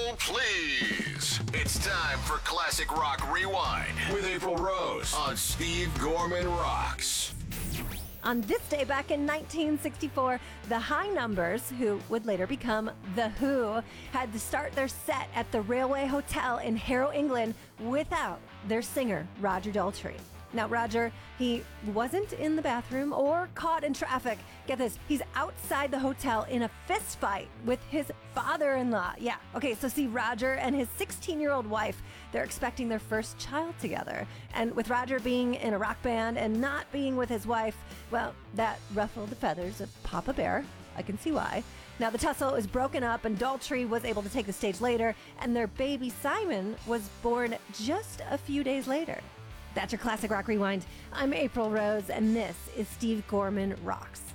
Hold please. It's time for Classic Rock Rewind with April Rose on Steve Gorman Rocks. On this day back in 1964, the High Numbers, who would later become The Who, had to start their set at the Railway Hotel in Harrow, England, without their singer, Roger Daltrey. Now, Roger, he wasn't in the bathroom or caught in traffic. Get this, he's outside the hotel in a fist fight with his father-in-law. Yeah, okay, so see, Roger and his 16-year-old wife, they're expecting their first child together. And with Roger being in a rock band and not being with his wife, well, that ruffled the feathers of Papa Bear. I can see why. Now, the tussle is broken up, and Daltrey was able to take the stage later, and their baby Simon was born just a few days later. That's your Classic Rock Rewind. I'm April Rose, and this is Steve Gorman Rocks.